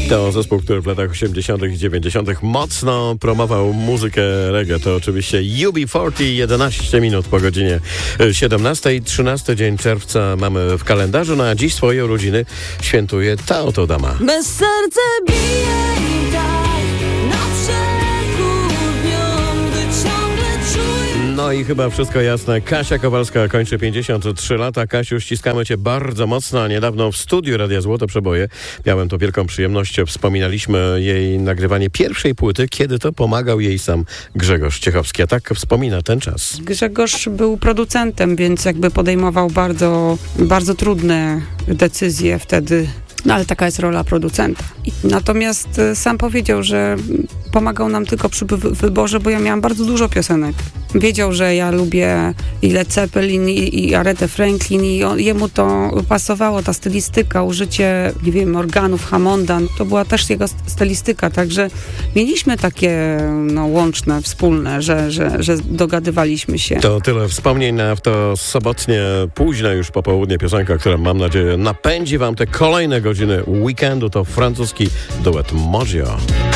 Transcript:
To zespół, który w latach 80. i 90. mocno promował muzykę reggae. To oczywiście UB40, 11 minut po godzinie 17. 13 dzień czerwca mamy w kalendarzu, no a dziś swoje urodziny świętuje ta oto dama. Bez serce bije i tak na przekór dniom, gdy ciągle czuję. No i chyba wszystko jasne. Kasia Kowalska kończy 53 lata. Kasiu, ściskamy cię bardzo mocno. Niedawno w studiu Radia Złote Przeboje miałem to wielką przyjemność. Wspominaliśmy jej nagrywanie pierwszej płyty, kiedy to pomagał jej sam Grzegorz Ciechowski. A tak wspomina ten czas. Grzegorz był producentem, więc jakby podejmował bardzo, bardzo trudne decyzje wtedy. No ale taka jest rola producenta. Natomiast sam powiedział, że pomagał nam tylko przy wyborze, bo ja miałam bardzo dużo piosenek. Wiedział, że ja lubię i Led Zeppelin, i Aretę Franklin, i jemu to pasowało, ta stylistyka, użycie, nie wiem, organów, Hammonda, to była też jego stylistyka, także mieliśmy takie łączne, wspólne, że dogadywaliśmy się. To tyle wspomnień na to sobotnie, późne już popołudnie piosenka, która mam nadzieję napędzi wam te kolejne godziny weekendu. To francuski duet Mojo.